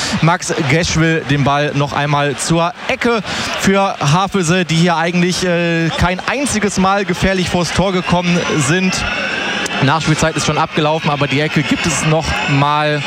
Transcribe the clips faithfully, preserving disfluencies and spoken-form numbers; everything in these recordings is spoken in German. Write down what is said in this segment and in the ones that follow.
Max Geschwil den Ball noch einmal zur Ecke für Havelse, die hier eigentlich äh, kein einziges Mal gefährlich vors Tor gekommen sind. Nachspielzeit ist schon abgelaufen, aber die Ecke gibt es noch mal.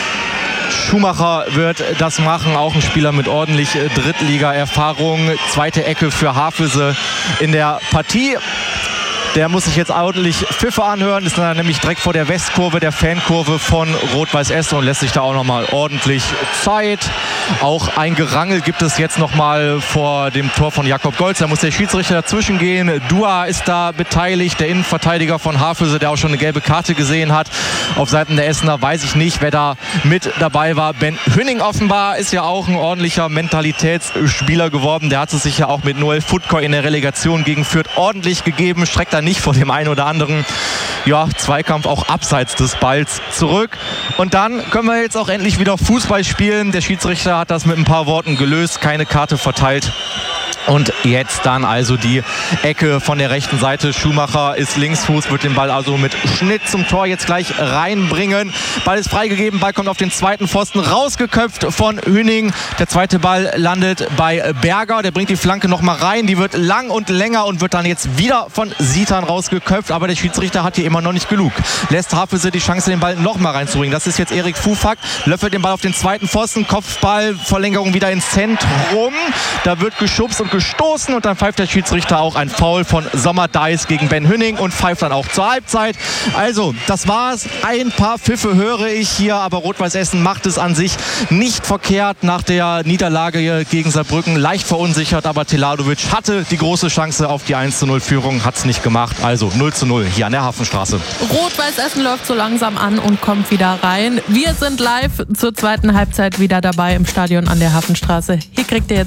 Schumacher wird das machen, auch ein Spieler mit ordentlich Drittliga-Erfahrung. Zweite Ecke für Havelse in der Partie. Der muss sich jetzt ordentlich Pfiffe anhören, ist dann nämlich direkt vor der Westkurve, der Fankurve von Rot-Weiß Essen und lässt sich da auch nochmal ordentlich Zeit. Auch ein Gerangel gibt es jetzt nochmal vor dem Tor von Jakob Golz. Da muss der Schiedsrichter dazwischen gehen. Dua ist da beteiligt, der Innenverteidiger von Havelse, der auch schon eine gelbe Karte gesehen hat. Auf Seiten der Essener weiß ich nicht, wer da mit dabei war. Ben Hünning offenbar ist ja auch ein ordentlicher Mentalitätsspieler geworden. Der hat es sich ja auch mit Noel Futko in der Relegation gegen Fürth ordentlich gegeben, streckt da nicht vor dem einen oder anderen ja, Zweikampf auch abseits des Balls zurück. Und dann können wir jetzt auch endlich wieder Fußball spielen. Der Schiedsrichter hat das mit ein paar Worten gelöst, keine Karte verteilt. Und jetzt dann also die Ecke von der rechten Seite. Schumacher ist Linksfuß, wird den Ball also mit Schnitt zum Tor jetzt gleich reinbringen. Ball ist freigegeben, Ball kommt auf den zweiten Pfosten, rausgeköpft von Hüning. Der zweite Ball landet bei Berger, der bringt die Flanke nochmal rein. Die wird lang und länger und wird dann jetzt wieder von Sitan rausgeköpft. Aber der Schiedsrichter hat hier immer noch nicht genug. Lässt Havelse die Chance, den Ball nochmal reinzubringen. Das ist jetzt Erik Fufak, löffelt den Ball auf den zweiten Pfosten, Kopfball, Verlängerung wieder ins Zentrum. Da wird geschubst und gestoßen und dann pfeift der Schiedsrichter auch ein Foul von Sommer-Dice gegen Ben Hünning und pfeift dann auch zur Halbzeit. Also, das war's. Ein paar Pfiffe höre ich hier, aber Rot-Weiß Essen macht es an sich nicht verkehrt nach der Niederlage gegen Saarbrücken. Leicht verunsichert, aber Teladovic hatte die große Chance auf die eins zu null Führung, hat es nicht gemacht. Also null zu null hier an der Hafenstraße. Rot-Weiß Essen läuft so langsam an und kommt wieder rein. Wir sind live zur zweiten Halbzeit wieder dabei im Stadion an der Hafenstraße. Hier kriegt ihr jetzt